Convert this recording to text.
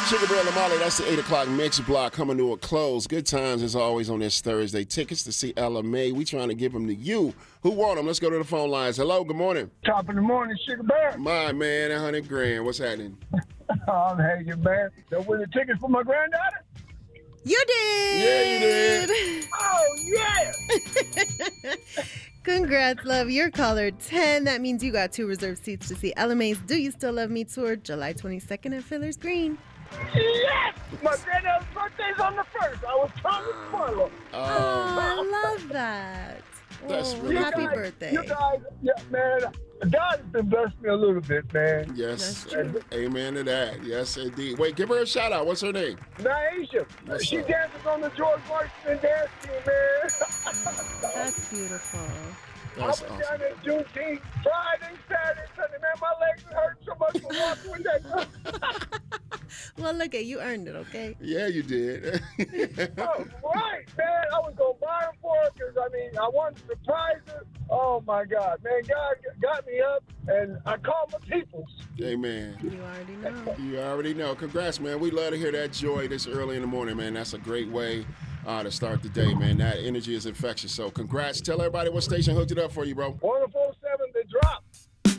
Sugar Bear Lamar, that's the 8 o'clock mix block coming to a close. Good times as always on this Thursday. Tickets to see Ella Mai. We trying to give them to you. Who want them? Let's go to the phone lines. Hello, good morning. Top of the morning, Sugar Bear. My man, 100 grand. What's happening? I'm hanging, man. That win the tickets for my granddaughter? You did. Yeah, you did. Oh, yeah. Congrats, love. You're caller 10. That means you got 2 reserved seats to see Ella Mai's Do You Still Love Me tour July 22nd at Fiddler's Green. Yes! My granddaughter's birthday's on the 1st. I was trying to spoil her. Oh, I love that. That's Oh, really happy cool. birthday. You guys, yeah, man. God's been blessing me a little bit, man. Yes. That's true. Amen to that. Yes, indeed. Wait, give her a shout out. What's her name? Naisha, What's she up? dances on the George Washington dance team, man. That's beautiful. That's I was awesome. down at Juneteenth, Friday, Saturday, Sunday. Man, my legs hurt so much from walking with that. Well, look at you earned it, okay? Yeah, you did. Oh, right, man. I was going to buy them for her because, I mean, I wanted to surprise her. Oh, my God. Man, God got me up, and I called my peoples. Amen. You already know. You already know. Congrats, man. We love to hear that joy this early in the morning, man. That's a great way to start the day, man. That energy is infectious. So congrats. Tell everybody what station hooked it up for you, bro. 104.7 The Drop.